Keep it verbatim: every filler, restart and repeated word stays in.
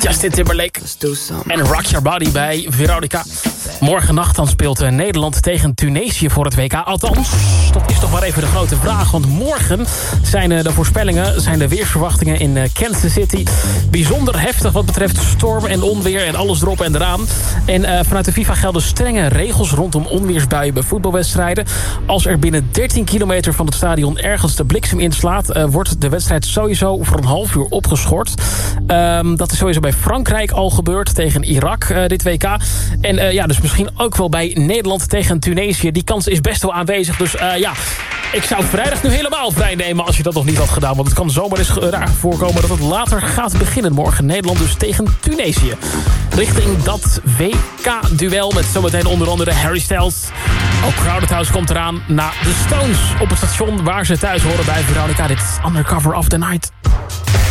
Justin Timberlake en Rock Your Body bij Veronica. Morgennacht dan speelt Nederland tegen Tunesië voor het W K. Althans, dat is toch maar even de grote vraag. Want morgen zijn de voorspellingen, zijn de weersverwachtingen in Kansas City bijzonder heftig wat betreft storm en onweer en alles erop en eraan. En uh, vanuit de FIFA gelden strenge regels rondom onweersbuien bij voetbalwedstrijden. Als er binnen dertien kilometer van het stadion ergens de bliksem inslaat, uh, wordt de wedstrijd sowieso voor een half uur opgeschort. Um, dat is sowieso bij Frankrijk al gebeurd tegen Irak uh, dit W K. En uh, ja, dus misschien ook wel bij Nederland tegen Tunesië. Die kans is best wel aanwezig. Dus uh, ja, ik zou vrijdag nu helemaal vrij nemen als je dat nog niet had gedaan. Want het kan zomaar eens raar voorkomen dat het later gaat beginnen. Morgen Nederland dus tegen Tunesië. Richting dat W K-duel met zometeen onder andere Harry Styles. Ook Crowded House komt eraan na de Stones op het station waar ze thuis horen bij Veronica. Dit is Undercover of the Night.